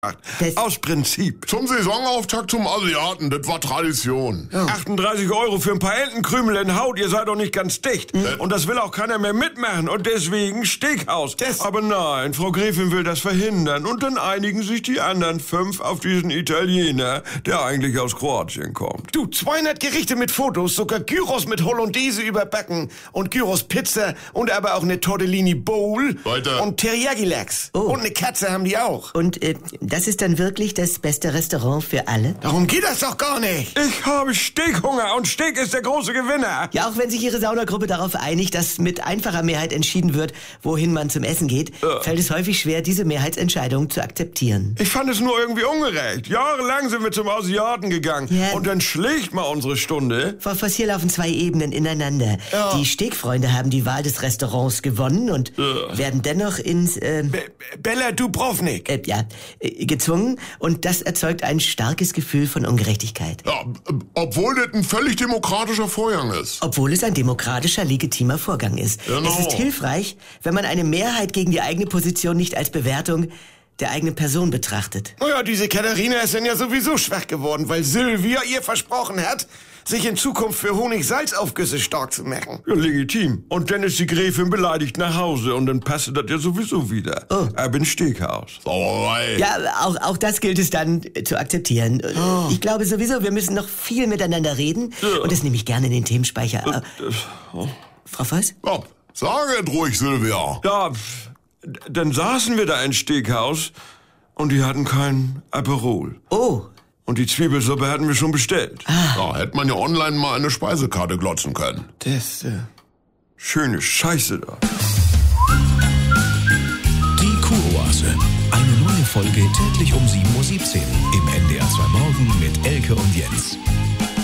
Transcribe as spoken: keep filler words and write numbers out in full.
Das Aus Prinzip. Zum Saisonauftakt zum Asiaten, das war Tradition. Ja. achtunddreißig Euro für ein paar Entenkrümel in Haut, ihr seid doch nicht ganz dicht. Mhm. Und das will auch keiner mehr mitmachen und deswegen Steakhouse. Das- Aber nein, Frau Gräfin will das verhindern und dann einigen sich die anderen fünf auf diesen Italiener, der eigentlich aus Kroatien kommt. Du, zweihundert Gerichte mit Fotos, sogar Gyros mit Hollandaise überbacken und Gyros Pizza und aber auch eine Tortellini Bowl Weiter. und Teriyaki-Lachs. Oh. Und eine Katze haben die auch. Und äh, das ist dann wirklich das beste Restaurant für alle? Darum geht das doch gar nicht. Ich habe Steakhunger und Steak ist der große Gewinner. Ja, auch wenn sich Ihre Saunagruppe darauf einigt, dass mit einfacher Mehrheit entschieden wird, wohin man zum Essen geht, Ja. fällt es häufig schwer, diese Mehrheitsentscheidung zu akzeptieren. Ich fand es nur irgendwie ungerecht. Jahrelang sind wir zum Asiaten gegangen Ja. und dann schlägt mal unsere Stunde. Frau Voss, hier laufen zwei Ebenen ineinander. Ja. Die Steakfreunde haben die Wahl des Restaurants gewonnen und Ja. werden dennoch ins, äh, B Bella Dubrovnik. äh, ja, äh, gezwungen und das erzeugt ein starkes Gefühl von Ungerechtigkeit. Ja, äh, obwohl das ein völlig demokratischer Vorgang ist. Obwohl es ein demokratischer, legitimer Vorgang ist. Genau. Es ist hilfreich, wenn man eine Mehrheit gegen die eigene Position nicht als Bewertung der eigenen Person betrachtet. Naja, diese Katharina ist dann ja sowieso schwach geworden, weil Sylvia ihr versprochen hat, sich in Zukunft für Honig-Salz-Aufgüsse stark zu machen. Ja, legitim. Und dann ist die Gräfin beleidigt nach Hause und dann passt das ja sowieso wieder. Oh. Ab ins Steakhouse. Sauerei. Ja, auch, auch das gilt es dann äh, zu akzeptieren. Ich glaube sowieso, wir müssen noch viel miteinander reden. Ja. Und das nehme ich gerne in den Themenspeicher. Äh, Frau Voss? Ja, sage es ruhig, Sylvia. Ja, pf, d- dann saßen wir da in Steakhouse und die hatten kein Aperol. Oh, Und die Zwiebelsuppe hatten wir schon bestellt. Ja, hätte man ja online mal eine Speisekarte glotzen können. Das, äh... Schöne Scheiße da. Die Kuroase. Eine neue Folge täglich um sieben Uhr siebzehn im N D R zwei Morgen mit Elke und Jens.